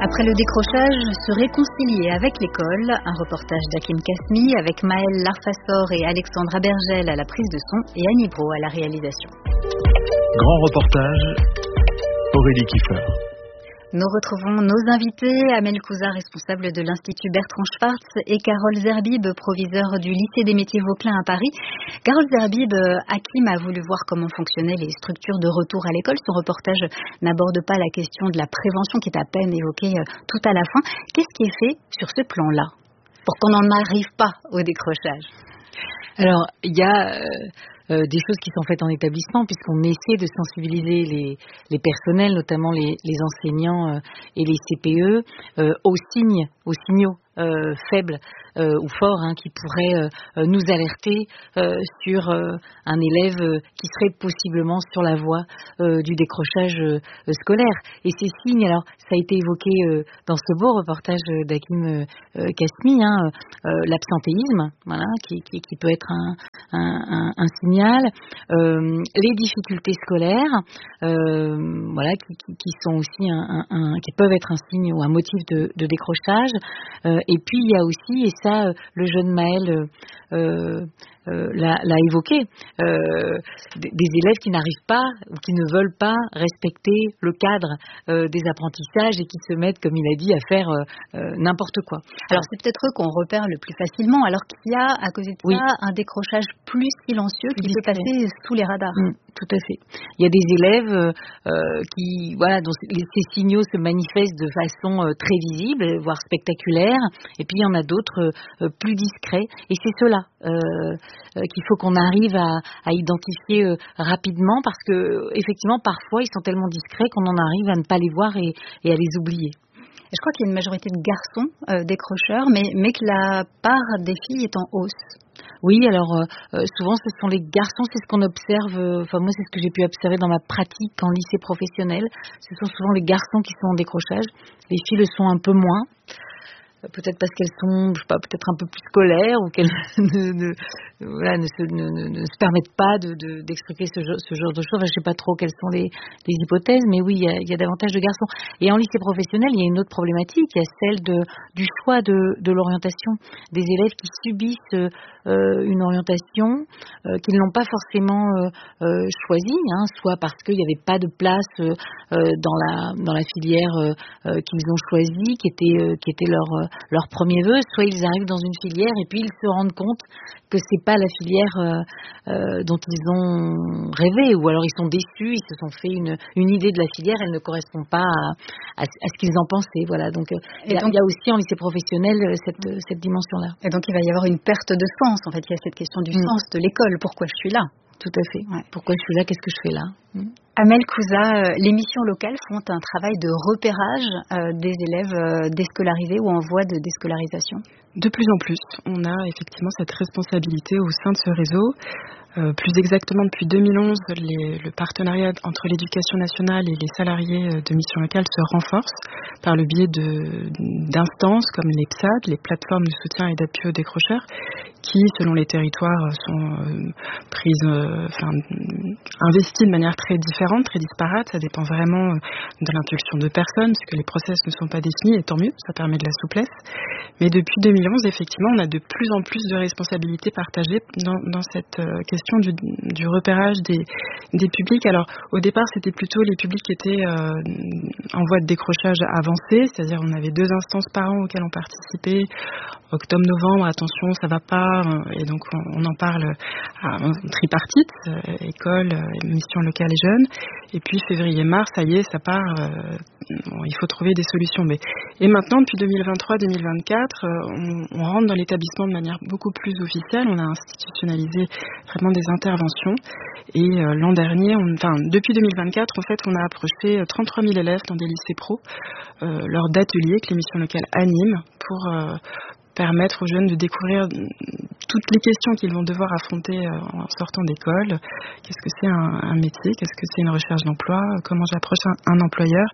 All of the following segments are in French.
Après le décrochage, se réconcilier avec l'école, un reportage d'Hakim Kasmi avec Maëlle Larfassor et Alexandra Bergel à la prise de son et Annie Brault à la réalisation. Grand reportage, Aurélie Kiefer. Nous retrouvons nos invités, Amel Kouza, responsable de l'Institut Bertrand Schwartz, et Carole Zerbib, proviseur du lycée des métiers Vauquelin à Paris. Carole Zerbib, Hakim a voulu voir comment fonctionnaient les structures de retour à l'école. Son reportage n'aborde pas la question de la prévention qui est à peine évoquée tout à la fin. Qu'est-ce qui est fait sur ce plan-là pour qu'on n'en arrive pas au décrochage ? Alors, il y a des choses qui sont faites en établissement, puisqu'on essaie de sensibiliser les personnels, notamment les enseignants et les CPE, aux signaux faibles ou forts qui pourraient nous alerter sur un élève qui serait possiblement sur la voie du décrochage scolaire. Et ces signes, alors ça a été évoqué dans ce beau reportage d'Hakim Kasmi, l'absentéisme, voilà, qui peut être un signal, les difficultés scolaires, voilà, qui sont aussi qui peuvent être un signe ou un motif de décrochage. Et puis il y a aussi, et ça le jeune Maël l'a évoqué, des élèves qui n'arrivent pas ou qui ne veulent pas respecter le cadre des apprentissages et qui se mettent, comme il a dit, à faire n'importe quoi. Alors c'est peut-être eux qu'on repère le plus facilement, alors qu'il y a à cause de ça un décrochage plus silencieux qui peut passer sous les radars. Tout à fait. Il y a des élèves dont ces signaux se manifestent de façon très visible, voire spectaculaire, et puis il y en a d'autres plus discrets, et c'est ceux-là qu'il faut qu'on arrive à identifier rapidement, parce que effectivement parfois ils sont tellement discrets qu'on en arrive à ne pas les voir et à les oublier. Je crois qu'il y a une majorité de garçons décrocheurs, mais que la part des filles est en hausse. Oui, alors souvent ce sont les garçons, c'est ce qu'on observe, moi c'est ce que j'ai pu observer dans ma pratique en lycée professionnel, ce sont souvent les garçons qui sont en décrochage, les filles le sont un peu moins. Peut-être parce qu'elles sont, peut-être un peu plus scolaires ou qu'elles ne se permettent pas d'expliquer ce genre de choses. Je ne sais pas trop quelles sont les hypothèses, mais oui, il y a davantage de garçons. Et en lycée professionnel, il y a une autre problématique, il y a celle du choix de l'orientation. Des élèves qui subissent une orientation qu'ils n'ont pas forcément choisie, soit parce qu'il n'y avait pas de place dans la filière qu'ils ont choisie, qui était leur premier vœu, soit ils arrivent dans une filière et puis ils se rendent compte que c'est pas la filière dont ils ont rêvé, ou alors ils sont déçus, ils se sont fait une idée de la filière, elle ne correspond pas à ce qu'ils en pensaient, voilà. Donc il y a aussi en lycée professionnel cette dimension-là. Et donc il va y avoir une perte de sens, en fait, il y a cette question du sens de l'école, pourquoi je suis là. Tout à fait. Ouais. Pourquoi je suis là? Qu'est-ce que je fais là? Amel Kouza, les missions locales font un travail de repérage des élèves déscolarisés ou en voie de déscolarisation. De plus en plus, on a effectivement cette responsabilité au sein de ce réseau. Plus exactement, depuis 2011, le partenariat entre l'éducation nationale et les salariés de missions locales se renforce par le biais d'instances comme les PSAD, les plateformes de soutien et d'appui aux décrocheurs, qui, selon les territoires, sont investies de manière très différente, très disparate. Ça dépend vraiment de l'impulsion de personnes, puisque les process ne sont pas définis, et tant mieux, ça permet de la souplesse. Mais depuis 2011, effectivement, on a de plus en plus de responsabilités partagées dans cette question du repérage des publics. Alors, au départ, c'était plutôt les publics qui étaient en voie de décrochage avancé, c'est-à-dire on avait 2 instances par an auxquelles on participait. Octobre-novembre, attention, ça va pas, et donc on en parle à tripartite, école, mission locale et jeunes. Et puis février-mars, ça y est, ça part, il faut trouver des solutions. Et maintenant, depuis 2023-2024, on rentre dans l'établissement de manière beaucoup plus officielle, on a institutionnalisé vraiment des interventions. Et l'an dernier, depuis 2024, en fait, on a approché 33 000 élèves dans des lycées pro lors d'ateliers que les missions locales animent pour permettre aux jeunes de découvrir toutes les questions qu'ils vont devoir affronter en sortant d'école. Qu'est-ce que c'est un métier? Qu'est-ce que c'est une recherche d'emploi? Comment j'approche un employeur?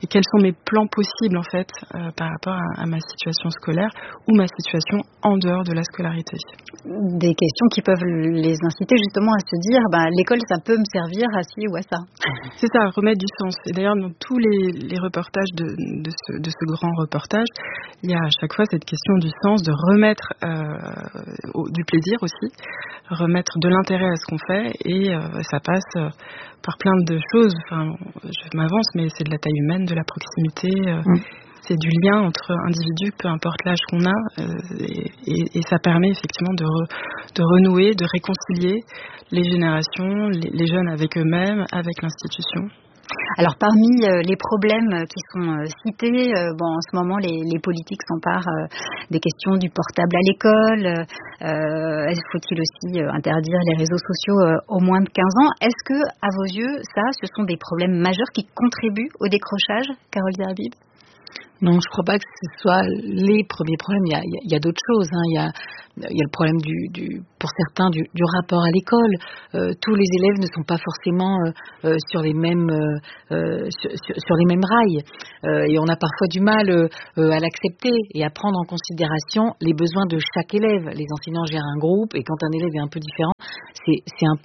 et quels sont mes plans possibles en fait par rapport à ma situation scolaire ou ma situation en dehors de la scolarité. Des questions qui peuvent les inciter justement à se dire l'école ça peut me servir à ci ou à ça. C'est ça, remettre du sens. Et d'ailleurs dans tous les reportages de ce grand reportage, il y a à chaque fois cette question du sens, de remettre du plaisir aussi, remettre de l'intérêt à ce qu'on fait, et ça passe par plein de choses. Enfin, je m'avance, mais c'est de la taille humaine, de la proximité, c'est du lien entre individus, peu importe l'âge qu'on a, et ça permet effectivement de renouer, de réconcilier les générations, les jeunes avec eux-mêmes, avec l'institution. Alors parmi les problèmes qui sont cités, en ce moment les politiques s'emparent des questions du portable à l'école. Faut-il aussi interdire les réseaux sociaux aux moins de 15 ans? Est-ce que, à vos yeux, ce sont des problèmes majeurs qui contribuent au décrochage, Carole Zerbib? Non, je ne crois pas que ce soit les premiers problèmes. Il y a d'autres choses. Il y a le problème pour certains du rapport à l'école. Tous les élèves ne sont pas forcément sur les mêmes rails, et on a parfois du mal à l'accepter et à prendre en considération les besoins de chaque élève. Les enseignants gèrent un groupe, et quand un élève est un peu différent, c'est un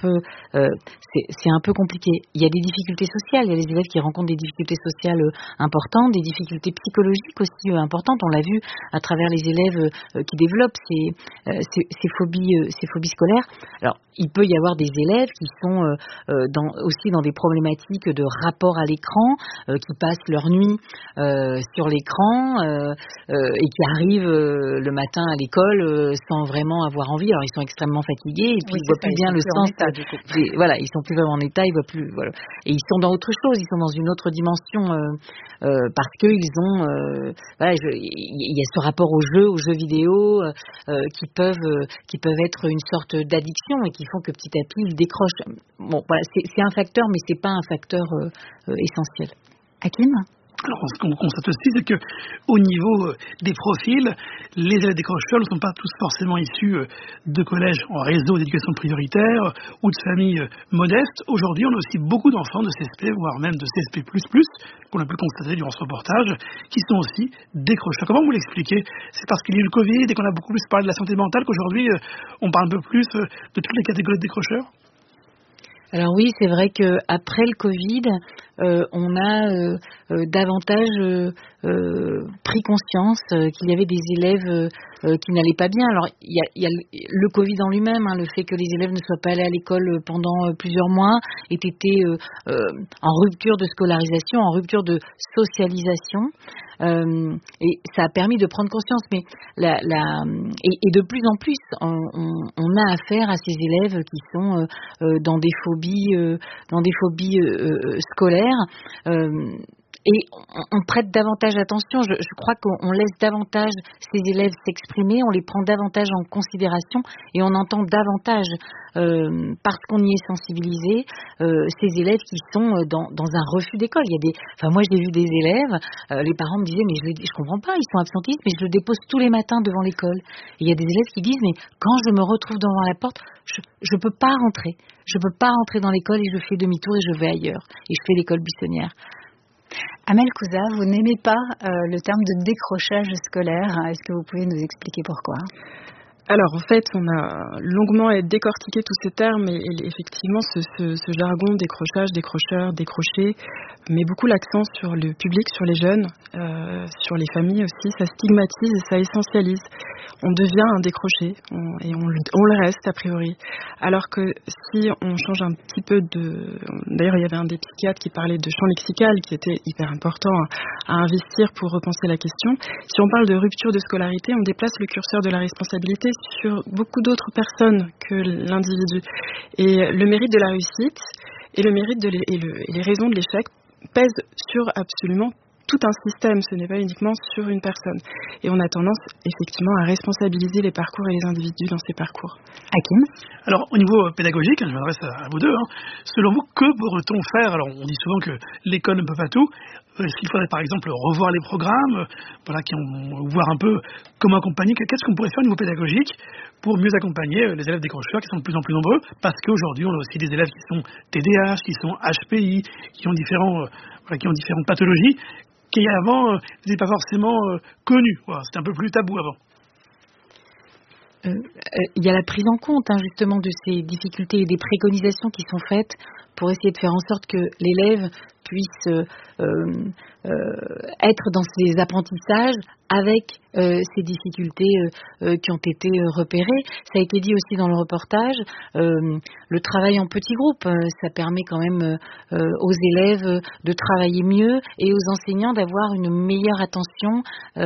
peu compliqué. Il y a des difficultés sociales. Il y a des élèves qui rencontrent des difficultés sociales importantes, des difficultés psychologiques aussi importantes. On l'a vu à travers les élèves qui développent ces phobies scolaires. Alors, il peut y avoir des élèves qui sont aussi dans des problématiques de rapport à l'écran, qui passent leur nuit sur l'écran et qui arrivent le matin à l'école sans vraiment avoir envie. Alors, ils sont extrêmement fatigués, et puis ils voient plus bien le sens. Voilà, ils sont plus vraiment en état, ils voient plus. Voilà. Et ils sont dans autre chose, ils sont dans une autre dimension parce que ils ont. Il y a ce rapport aux jeux vidéo qui peuvent être une sorte d'addiction et qui font que petit à petit ils décrochent. Bon, voilà, c'est un facteur, mais c'est pas un facteur essentiel. Hakim ? Alors, ce qu'on constate aussi, c'est que au niveau des profils, les élèves décrocheurs ne sont pas tous forcément issus de collèges en réseau d'éducation prioritaire ou de familles modestes. Aujourd'hui, on a aussi beaucoup d'enfants de CSP, voire même de CSP++, qu'on a pu constater durant ce reportage, qui sont aussi décrocheurs. Comment vous l'expliquez ? C'est parce qu'il y a eu le Covid et qu'on a beaucoup plus parlé de la santé mentale qu'aujourd'hui, on parle un peu plus de toutes les catégories de décrocheurs ? Alors oui, c'est vrai qu'après le Covid, on a davantage pris conscience qu'il y avait des élèves qui n'allaient pas bien. Alors il y a le Covid en lui-même, le fait que les élèves ne soient pas allés à l'école pendant plusieurs mois, ait été en rupture de scolarisation, en rupture de socialisation. Et ça a permis de prendre conscience, mais et de plus en plus on a affaire à ces élèves qui sont dans des phobies scolaires, et on prête davantage attention. Je crois qu'on laisse davantage ces élèves s'exprimer, on les prend davantage en considération, et on entend davantage, parce qu'on y est sensibilisé, ces élèves qui sont dans un refus d'école. Moi j'ai vu des élèves, les parents me disaient mais je comprends pas, ils sont absentistes, mais je le dépose tous les matins devant l'école. Et il y a des élèves qui disent mais quand je me retrouve devant la porte, je peux pas rentrer dans l'école, et je fais demi-tour et je vais ailleurs, et je fais l'école buissonnière. Amel Kouza, vous n'aimez pas le terme de décrochage scolaire. Est-ce que vous pouvez nous expliquer pourquoi ? Alors en fait, on a longuement décortiqué tous ces termes, et effectivement ce jargon décrochage, décrocheur, décroché met beaucoup l'accent sur le public, sur les jeunes, sur les familles aussi. Ça stigmatise et ça essentialise. On devient un décroché et on le reste a priori. Alors que si on change un petit peu D'ailleurs, il y avait un des psychiatres qui parlait de champ lexical qui était hyper important à investir pour repenser la question. Si on parle de rupture de scolarité, on déplace le curseur de la responsabilité sur beaucoup d'autres personnes que l'individu. Et le mérite de la réussite et les raisons de l'échec pèsent sur absolument tout un système, ce n'est pas uniquement sur une personne. Et on a tendance effectivement à responsabiliser les parcours et les individus dans ces parcours. Hakim ? Alors au niveau pédagogique, je m'adresse à vous deux, selon vous, que pourrait-on faire ? Alors on dit souvent que l'école ne peut pas tout. Est-ce qu'il faudrait par exemple revoir les programmes, voir un peu comment accompagner ? Qu'est-ce qu'on pourrait faire au niveau pédagogique pour mieux accompagner les élèves décrocheurs qui sont de plus en plus nombreux ? Parce qu'aujourd'hui on a aussi des élèves qui sont TDAH, qui sont HPI, qui ont différentes pathologies. qui avant n'étaient pas forcément connus. Voilà, c'était un peu plus tabou avant. Il y a la prise en compte justement de ces difficultés et des préconisations qui sont faites pour essayer de faire en sorte que l'élève puisse être dans ses apprentissages avec ces difficultés qui ont été repérées. Ça a été dit aussi dans le reportage, le travail en petits groupes, ça permet quand même aux élèves de travailler mieux et aux enseignants d'avoir une meilleure attention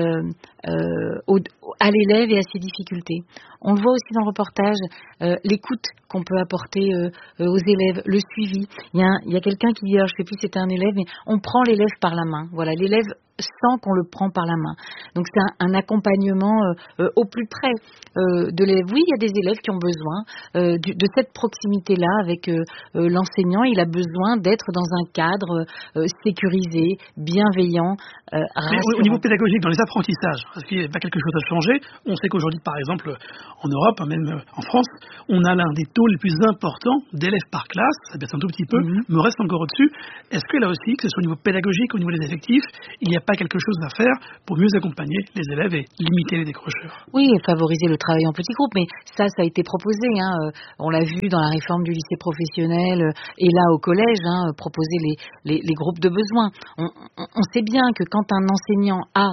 à l'élève et à ses difficultés. On le voit aussi dans le reportage, l'écoute qu'on peut apporter aux élèves, le suivi. Il y a quelqu'un qui dit, alors je ne sais plus si c'était un élève, mais on prend l'élève par la main. Voilà, l'élève sent qu'on le prend par la main. Donc c'est un accompagnement au plus près de l'élève. Oui, il y a des élèves qui ont besoin de cette proximité-là avec l'enseignant. Il a besoin d'être dans un cadre sécurisé, bienveillant, rassurant. Au niveau pédagogique, dans les apprentissages, parce qu'il n'y a pas quelque chose à changer. On sait qu'aujourd'hui, par exemple, en Europe, même en France, on a l'un des taux les plus importants d'élèves par classe. Ça baisse un tout petit peu, me reste encore au-dessus. Est-ce que là aussi, que ce soit au niveau pédagogique, au niveau des effectifs, il n'y a pas quelque chose à faire pour mieux accompagner les élèves et limiter les décrocheurs? Oui, favoriser le travail en petits groupes, mais ça a été proposé. On l'a vu dans la réforme du lycée professionnel et là au collège, proposer les groupes de besoins. On sait bien que quand un enseignant a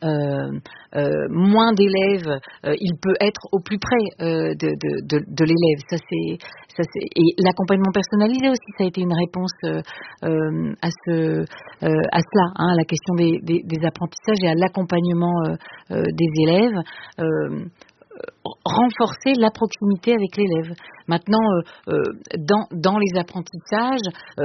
moins d'élèves, il peut être au plus près de l'élève. Ça c'est et l'accompagnement personnalisé aussi, ça a été une réponse à cela, à la question des apprentissages et à l'accompagnement des élèves. Renforcer la proximité avec l'élève. Maintenant, dans les apprentissages,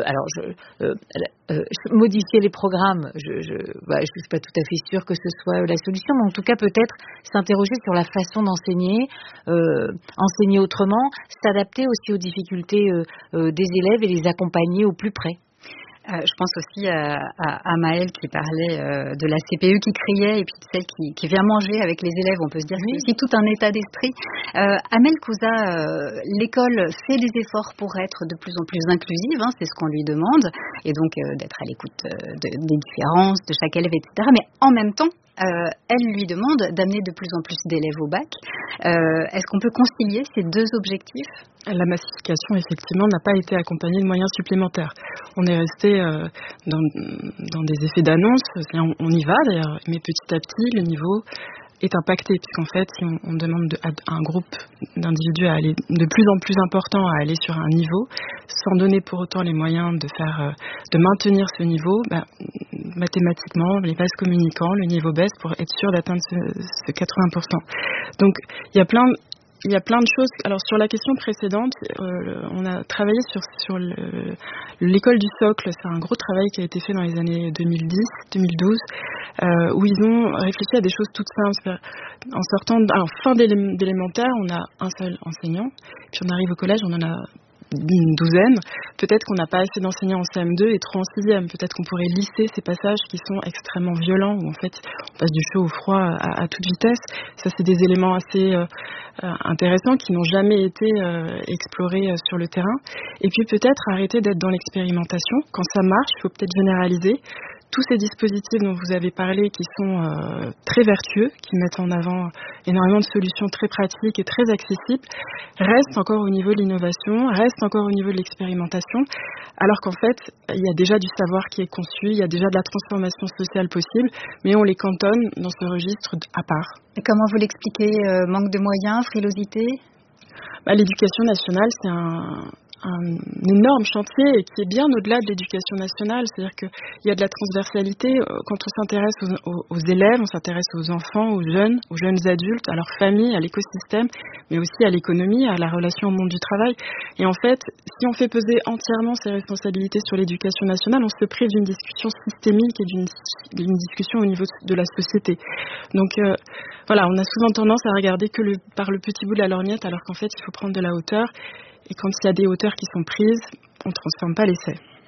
modifier les programmes, je suis pas tout à fait sûre que ce soit la solution, mais en tout cas peut-être s'interroger sur la façon d'enseigner, enseigner autrement, s'adapter aussi aux difficultés des élèves et les accompagner au plus près. Je pense aussi à Maëlle qui parlait de la CPU qui criait et puis de celle qui vient manger avec les élèves. On peut se dire que c'est aussi tout un état d'esprit. Amel Kouza, l'école fait des efforts pour être de plus en plus inclusive, c'est ce qu'on lui demande, et donc d'être à l'écoute des différences de chaque élève, etc. Mais en même temps, elle lui demande d'amener de plus en plus d'élèves au bac. Est-ce qu'on peut concilier ces deux objectifs ? La massification, effectivement, n'a pas été accompagnée de moyens supplémentaires. On est resté dans des effets d'annonce, on y va d'ailleurs, mais petit à petit, le niveau est impacté, puisqu'en fait, si on demande à un groupe d'individus à aller de plus en plus important à aller sur un niveau, sans donner pour autant les moyens de maintenir ce niveau, mathématiquement, les vases communicants, le niveau baisse pour être sûr d'atteindre ce 80%. Donc, il y a plein de choses. Alors sur la question précédente, on a travaillé sur l'école du socle. C'est un gros travail qui a été fait dans les années 2010-2012, où ils ont réfléchi à des choses toutes simples. En sortant, fin d'élémentaire, on a un seul enseignant, puis on arrive au collège, on en a une douzaine. Peut-être qu'on n'a pas assez d'enseignants en CM2 et trop en 6e. Peut-être qu'on pourrait lisser ces passages qui sont extrêmement violents, où en fait on passe du chaud au froid à toute vitesse. Ça, c'est des éléments assez intéressants qui n'ont jamais été explorés sur le terrain. Et puis peut-être arrêter d'être dans l'expérimentation. Quand ça marche, il faut peut-être généraliser. Tous ces dispositifs dont vous avez parlé, qui sont très vertueux, qui mettent en avant énormément de solutions très pratiques et très accessibles, restent encore au niveau de l'innovation, restent encore au niveau de l'expérimentation, alors qu'en fait, il y a déjà du savoir qui est conçu, il y a déjà de la transformation sociale possible, mais on les cantonne dans ce registre à part. Et comment vous l'expliquez ? Manque de moyens, frilosité ? L'éducation nationale, c'est un énorme chantier et qui est bien au-delà de l'éducation nationale, c'est-à-dire qu'il y a de la transversalité. Quand on s'intéresse aux élèves, on s'intéresse aux enfants, aux jeunes adultes, à leur famille, à l'écosystème, mais aussi à l'économie, à la relation au monde du travail. Et en fait, si on fait peser entièrement ces responsabilités sur l'éducation nationale, on se prive d'une discussion systémique et d'une discussion au niveau de la société. Donc voilà, on a souvent tendance à regarder que par le petit bout de la lorgnette, alors qu'en fait, il faut prendre de la hauteur. Et quand il y a des hauteurs qui sont prises, on ne transforme pas l'essai.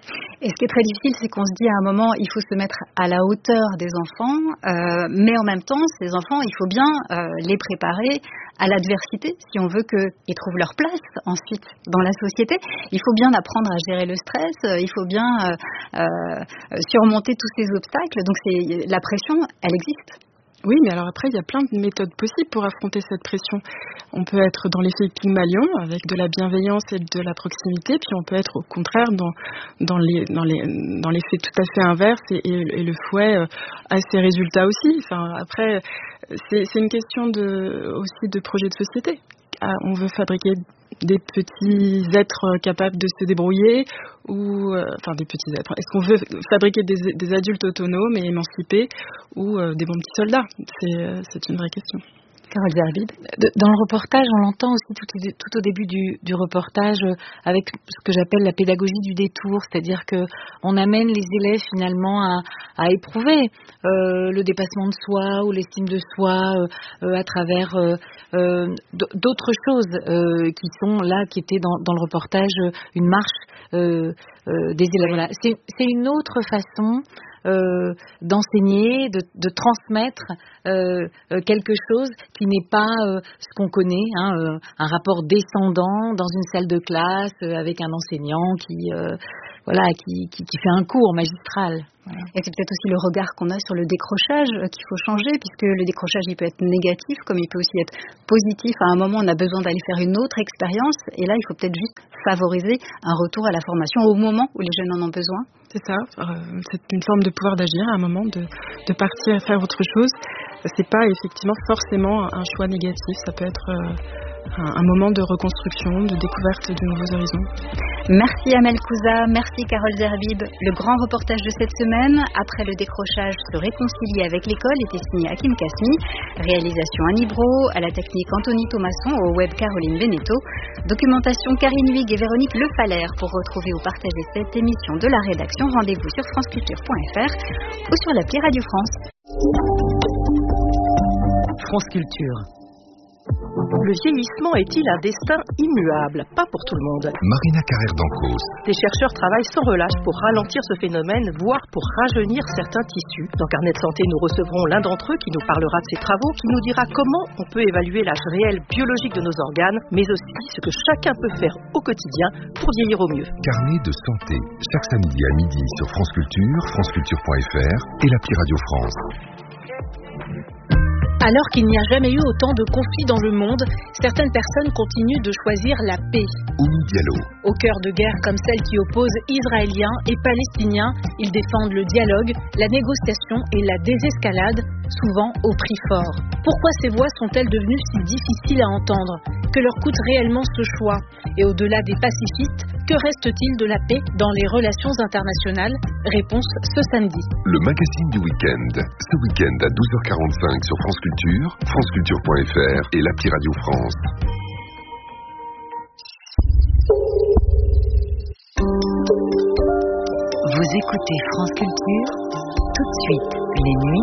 Et ce qui est très difficile, c'est qu'on se dit à un moment, il faut se mettre à la hauteur des enfants, mais en même temps, ces enfants, il faut bien les préparer à l'adversité, si on veut qu'ils trouvent leur place ensuite dans la société. Il faut bien apprendre à gérer le stress, il faut bien surmonter tous ces obstacles. Donc la pression, elle existe. Oui, mais alors après, il y a plein de méthodes possibles pour affronter cette pression. On peut être dans l'effet Pygmalion, avec de la bienveillance et de la proximité, puis on peut être au contraire dans l'effet tout à fait inverse et le fouet a ses résultats aussi. Enfin, après, c'est une question aussi de projet de société. On veut fabriquer des petits êtres capables de se débrouiller des petits êtres. Est-ce qu'on veut fabriquer des adultes autonomes et émancipés ou des bons petits soldats ? C'est une vraie question. Carole Zerbib. Dans le reportage, on l'entend aussi tout au début du reportage avec ce que j'appelle la pédagogie du détour, c'est-à-dire que on amène les élèves finalement à éprouver le dépassement de soi ou l'estime de soi à travers d'autres choses qui sont là, qui étaient dans le reportage, une marche des élèves. Voilà. C'est une autre façon d'enseigner, de transmettre quelque chose qui n'est pas ce qu'on connaît, un rapport descendant dans une salle de classe avec un enseignant qui fait un cours magistral. Voilà. Et c'est peut-être aussi le regard qu'on a sur le décrochage qu'il faut changer, puisque le décrochage, il peut être négatif, comme il peut aussi être positif. À un moment, on a besoin d'aller faire une autre expérience, et là, il faut peut-être juste favoriser un retour à la formation au moment où les jeunes en ont besoin. C'est ça, c'est une forme de pouvoir d'agir à un moment, de partir et faire autre chose. C'est pas effectivement forcément un choix négatif, ça peut être un moment de reconstruction, de découverte de nouveaux horizons. Merci Amel Kouza, merci Carole Zerbib. Le grand reportage de cette semaine, après le décrochage, se réconcilier avec l'école, était signé Hakim Kasmi. Réalisation Annie Brault, à la technique Anthony Thomasson, au web Caroline Beneteau. Documentation Karine Huyghe et Véronique Le Falaire. Pour retrouver ou partager cette émission de la rédaction, rendez-vous sur franceculture.fr ou sur l'appli Radio France. France Culture. Le vieillissement est-il un destin immuable ? Pas pour tout le monde. Marina Carrère-Dancos. Des chercheurs travaillent sans relâche pour ralentir ce phénomène, voire pour rajeunir certains tissus. Dans Carnet de santé, nous recevrons l'un d'entre eux qui nous parlera de ses travaux, qui nous dira comment on peut évaluer l'âge réel biologique de nos organes, mais aussi ce que chacun peut faire au quotidien pour vieillir au mieux. Carnet de santé, chaque samedi à midi sur France Culture, franceculture.fr et l'appli Radio France. Alors qu'il n'y a jamais eu autant de conflits dans le monde, certaines personnes continuent de choisir la paix. Oumou Diallo. Au cœur de guerres comme celle qui oppose Israéliens et Palestiniens, ils défendent le dialogue, la négociation et la désescalade, souvent au prix fort. Pourquoi ces voix sont-elles devenues si difficiles à entendre ? Que leur coûte réellement ce choix ? Et au-delà des pacifistes, que reste-t-il de la paix dans les relations internationales ? Réponse ce samedi. Le magazine du week-end. Ce week-end à 12h45 sur France Culture, franceculture.fr et l'appli Radio France. Vous écoutez France Culture, tout de suite, les nuits